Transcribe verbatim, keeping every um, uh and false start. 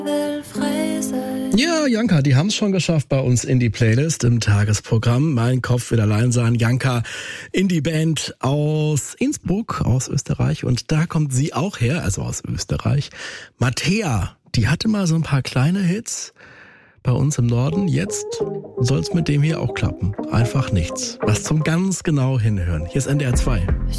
Ja, Janka, die haben es schon geschafft bei uns in die Playlist im Tagesprogramm. Mein Kopf will allein sein. Janka, Indie-Band aus Innsbruck, aus Österreich. Und da kommt sie auch her, also aus Österreich. Mattea, die hatte mal so ein paar kleine Hits bei uns im Norden. Jetzt soll es mit dem hier auch klappen. Einfach nichts. Was zum ganz genau hinhören. Hier ist N D R zwei.